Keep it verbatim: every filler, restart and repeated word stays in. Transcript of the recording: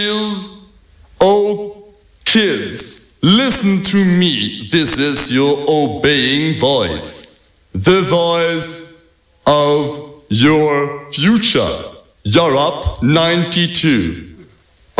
Boys, oh kids, listen to me. This is your obeying voice. The voice of your future. Europe ninety-two.